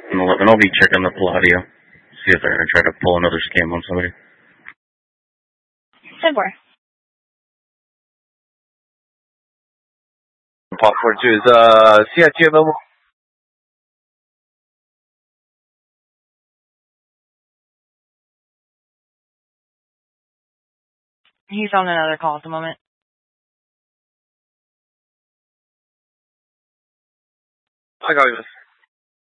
And 11, I'll be checking the Palladio. See if they're going to try to pull another scam on somebody. 10-4. Pop 42 is CIT available? He's on another call at the moment. I got you, miss.